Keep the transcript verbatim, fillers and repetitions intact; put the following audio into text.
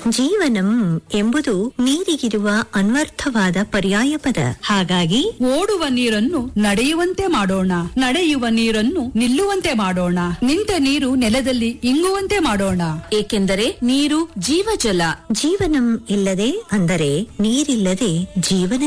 ಜೀವನಂ ಎಂಬುದು ನೀರಿಗಿರುವ ಅನ್ವರ್ಥವಾದ ಪರ್ಯಾಯ ಪದ. ಹಾಗಾಗಿ ಓಡುವ ನೀರನ್ನು ನಡೆಯುವಂತೆ ಮಾಡೋಣ, ನಡೆಯುವ ನೀರನ್ನು ನಿಲ್ಲುವಂತೆ ಮಾಡೋಣ, ನಿಂತ ನೀರು ನೆಲದಲ್ಲಿ ಇಂಗುವಂತೆ ಮಾಡೋಣ. ಏಕೆಂದರೆ ನೀರು ಜೀವಜಲ. ಜೀವನಂ ಇಲ್ಲದೆ ಅಂದರೆ ನೀರಿಲ್ಲದೆ ಜೀವನ